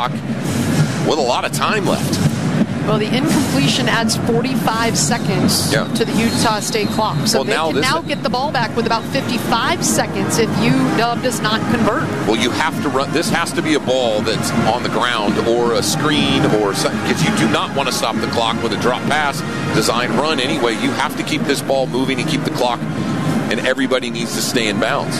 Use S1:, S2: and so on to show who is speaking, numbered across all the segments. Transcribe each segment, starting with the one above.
S1: clock with a lot of time left.
S2: Well, the incompletion adds 45 seconds to the Utah State clock. So they can now get the ball back with about 55 seconds if UW does not convert.
S1: Well, you have to run. This has to be a ball that's on the ground or a screen or something, because you do not want to stop the clock with a drop pass, design run anyway. You have to keep this ball moving and keep the clock, and everybody needs to stay in bounds.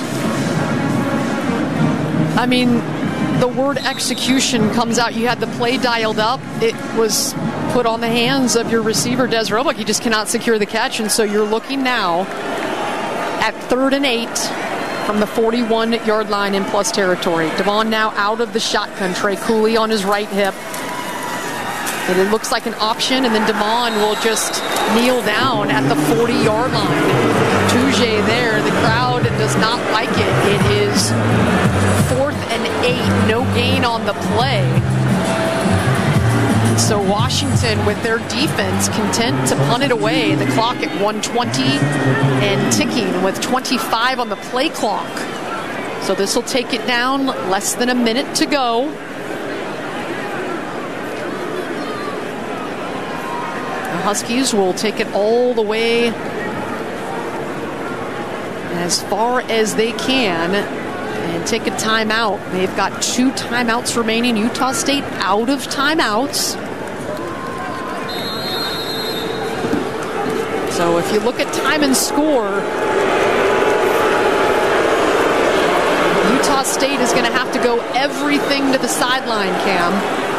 S2: I mean, the word execution comes out. You had the play dialed up. It was put on the hands of your receiver, Des Roebuck. He just cannot secure the catch, and so you're looking now at 3rd and 8 from the 41-yard line in plus territory. Devon now out of the shotgun. Trey Cooley on his right hip. And it looks like an option, and then Devon will just kneel down at the 40-yard line. Touje there. The crowd does not like it. It is 4th and 8. No gain on the play. So Washington, with their defense, content to punt it away. The clock at 1:20 and ticking with 25 on the play clock. So this will take it down. Less than a minute to go. The Huskies will take it all the way as far as they can and take a timeout. They've got 2 timeouts remaining. Utah State out of timeouts. So if you look at time and score, Utah State is going to have to go everything to the sideline, Cam.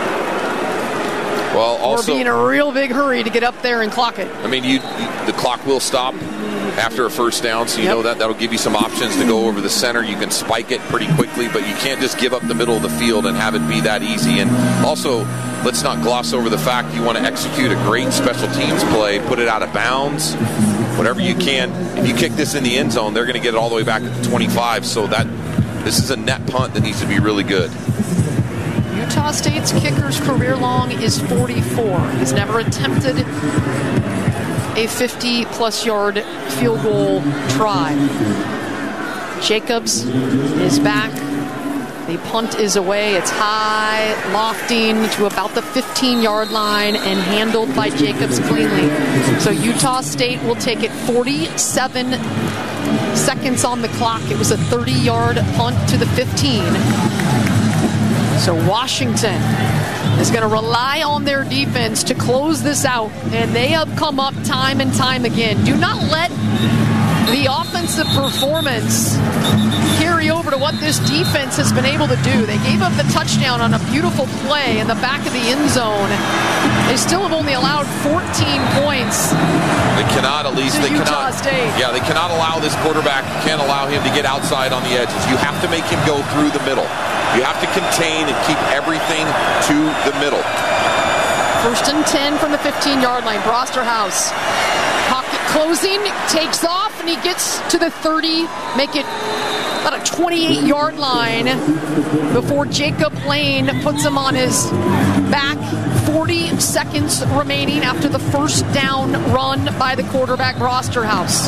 S1: Well, also,
S2: or be in a real big hurry to get up there and clock it.
S1: I mean, the clock will stop after a first down, so you know that'll give you some options to go over the center. You can spike it pretty quickly, but you can't just give up the middle of the field and have it be that easy. And also, let's not gloss over the fact you want to execute a great special teams play, put it out of bounds, whatever you can. If you kick this in the end zone, they're going to get it all the way back at the 25, so this is a net punt that needs to be really good.
S2: Utah State's kicker's career long is 44. He's never attempted a 50-plus yard field goal try. Jacobs is back. The punt is away. It's high, lofting to about the 15-yard line and handled by Jacobs cleanly. So Utah State will take it 47 seconds on the clock. It was a 30-yard punt to the 15. So Washington is going to rely on their defense to close this out, and they have come up time and time again. Do not let the offensive performance carry over to what this defense has been able to do. They gave up the touchdown on a beautiful play in the back of the end zone. They still have only allowed 14 points.
S1: They cannot, at least,
S2: Utah State.
S1: Yeah, they cannot allow this quarterback, you can't allow him to get outside on the edges. You have to make him go through the middle. You have to contain and keep everything to the middle.
S2: 1st and 10 from the 15-yard line. Brosterhouse. Pocket closing, takes off, and he gets to the 30, make it about a 28-yard line before Jacob Lane puts him on his back. 40 seconds remaining after the first down run by the quarterback, Brosterhouse.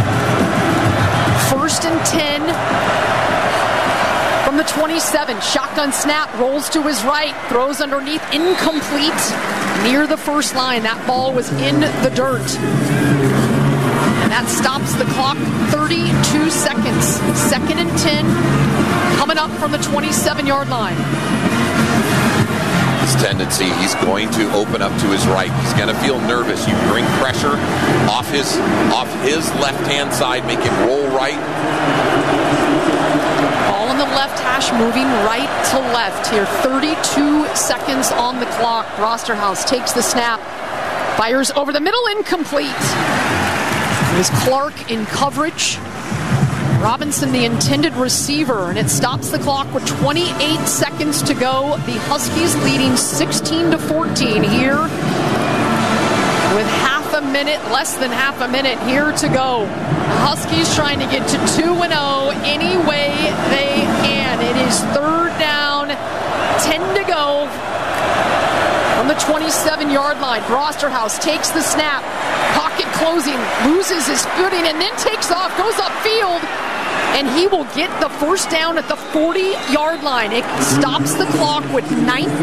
S2: 1st and 10 from the 27. Shotgun snap, rolls to his right, throws underneath, incomplete, near the first line. That ball was in the dirt. And that stops the clock. 32 seconds. 2nd and 10 coming up from the 27-yard line.
S1: His tendency, he's going to open up to his right. He's going to feel nervous. You bring pressure off his left-hand side, make him roll right.
S2: Ball in the left hash, moving right to left here. 32 seconds on the clock. Brosterhouse takes the snap, fires over the middle, incomplete. It was Clark in coverage. Robinson, the intended receiver, and it stops the clock with 28 seconds to go. The Huskies leading 16-14 here with less than half a minute here to go. The Huskies trying to get to 2-0 any way they can. It is 3rd down, 10 to go from the 27-yard line. Brosterhouse takes the snap, pocket closing, loses his footing, and then takes off, goes upfield, and he will get the first down at the 40-yard line. It stops the clock with 19